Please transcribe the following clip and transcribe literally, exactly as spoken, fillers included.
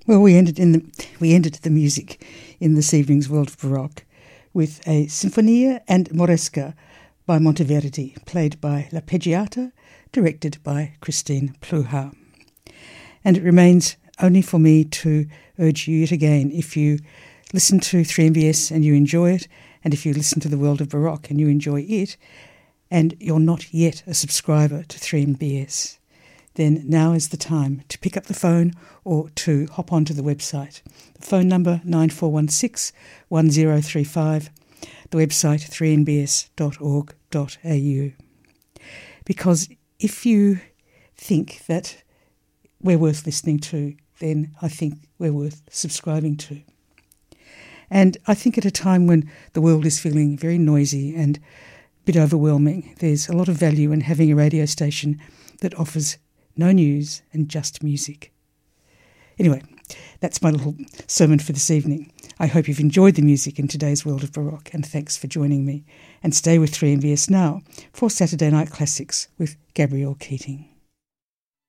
Well, we ended in the we ended the music in this evening's World of Baroque with a Sinfonia and Moresca by Monteverdi, played by L'Arpeggiata, directed by Christine Pluhar. And it remains only for me to urge you yet again, if you listen to three M B S and you enjoy it, and if you listen to the World of Baroque and you enjoy it, and you're not yet a subscriber to three M B S, then now is the time to pick up the phone or to hop onto the website. The phone number nine four one six, one zero three five, the website three n b s dot org dot a u. Because if you think that we're worth listening to, then I think we're worth subscribing to. And I think at a time when the world is feeling very noisy and a bit overwhelming, there's a lot of value in having a radio station that offers no news and just music. Anyway, that's my little sermon for this evening. I hope you've enjoyed the music in today's World of Baroque, and thanks for joining me. And stay with three M B S now for Saturday Night Classics with Gabrielle Keating.